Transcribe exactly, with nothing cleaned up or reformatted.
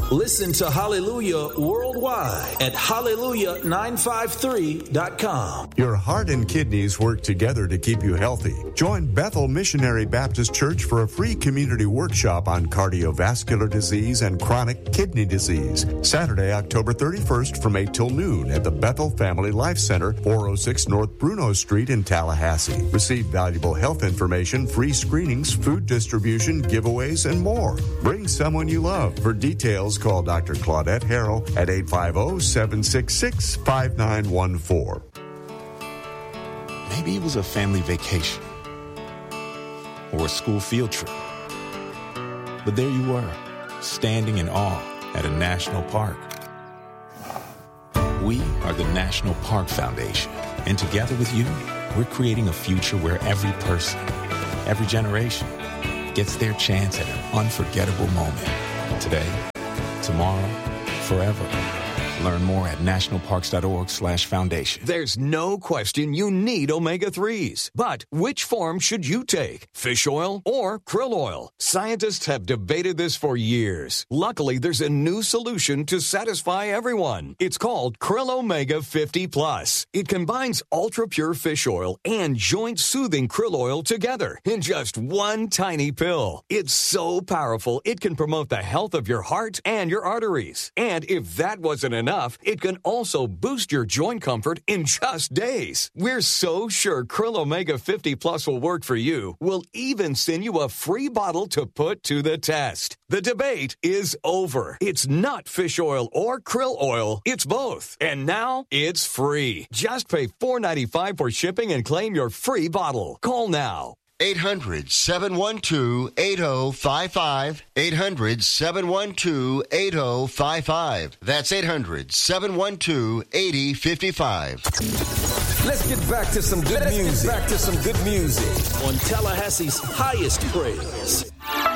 Listen to Hallelujah worldwide at hallelujah nine five three dot com. Your heart and kidneys work together to keep you healthy. Join Bethel Missionary Baptist Church for a free community workshop on cardiovascular disease and chronic kidney disease. Saturday, October thirty-first from eight till noon at the Bethel Family Life Center, four oh six North Bruno Street in Tallahassee. Receive valuable health information, free screenings, food distribution, giveaways, and more. Bring someone you love. For details, call Doctor Claudette Harrell at eight five zero, seven six six, five nine one four. Maybe it was a family vacation or a school field trip. But there you were, standing in awe at a national park. We are the National Park Foundation, and together with you, we're creating a future where every person, every generation, gets their chance at an unforgettable moment. Today, tomorrow, forever. Learn more at nationalparks.org slash foundation. There's no question you need omega threes. But which form should you take? Fish oil or krill oil? Scientists have debated this for years. Luckily, there's a new solution to satisfy everyone. It's called Krill Omega fifty plus. It combines ultra-pure fish oil and joint-soothing krill oil together in just one tiny pill. It's so powerful, it can promote the health of your heart and your arteries. And if that wasn't enough, it can also boost your joint comfort in just days. We're so sure Krill Omega fifty plus will work for you, we'll even send you a free bottle to put to the test. The debate is over. It's not fish oil or krill oil, it's both. And now it's free. Just pay four dollars and ninety-five cents for shipping and claim your free bottle. Call now. eight hundred, seven one two, eight oh five five. eight hundred, seven one two, eight oh five five. That's eight hundred, seven one two, eight oh five five. Let's get back to some good Let's music. Get back to some good music on Tallahassee's highest praise.